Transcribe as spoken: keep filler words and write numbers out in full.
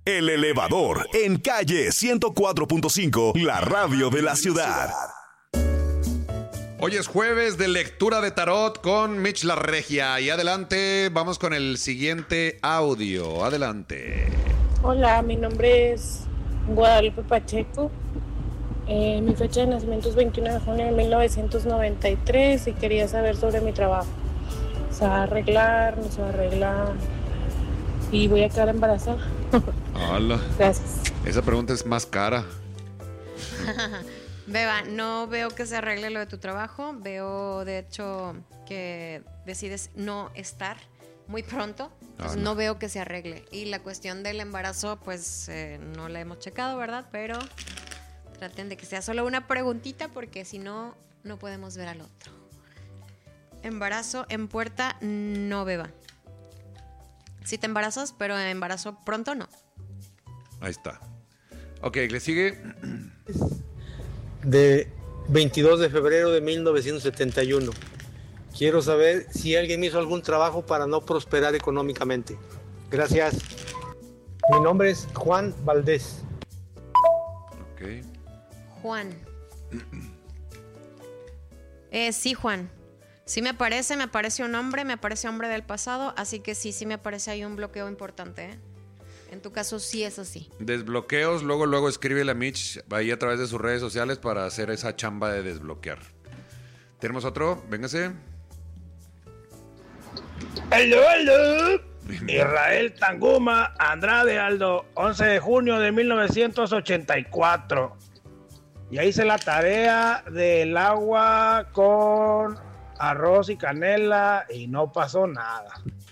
El Elevador, en calle ciento cuatro punto cinco, la radio de la ciudad. Hoy es jueves de lectura de tarot con Mitch La Regia. Y adelante, vamos con el siguiente audio. Adelante. Hola, mi nombre es Guadalupe Pacheco. Eh, mi fecha de nacimiento es veintiuno de junio de mil novecientos noventa y tres y quería saber sobre mi trabajo. ¿Se va a arreglar? ¿No se va a arreglar? ¿Y voy a quedar embarazada? Hola. Gracias. Esa pregunta es más cara. Beba, no veo que se arregle lo de tu trabajo. Veo, de hecho, que decides no estar muy pronto. Entonces, Ah, no. no veo que se arregle. Y la cuestión del embarazo, pues eh, no la hemos checado, ¿verdad? Pero traten de que sea solo una preguntita, porque si no, no podemos ver al otro. Embarazo en puerta, no, Beba. Si te embarazas, pero embarazo pronto, no. Ahí está. Ok, le sigue. De veintidós de febrero de mil novecientos setenta y uno. Quiero saber si alguien me hizo algún trabajo para no prosperar económicamente. Gracias. Mi nombre es Juan Valdés. Ok. Juan. Eh, sí, Juan. Sí me aparece, me aparece un hombre, me aparece hombre del pasado, así que sí, sí me aparece ahí un bloqueo importante, ¿eh? En tu caso sí es así. Desbloqueos, luego, luego escríbele a Mitch ahí a través de sus redes sociales para hacer esa chamba de desbloquear. ¿Tenemos otro? Véngase. ¡Aló, aló! Israel Tanguma Andrade Aldo, once de junio de mil novecientos ochenta y cuatro. Ya hice la tarea del agua con arroz y canela y no pasó nada.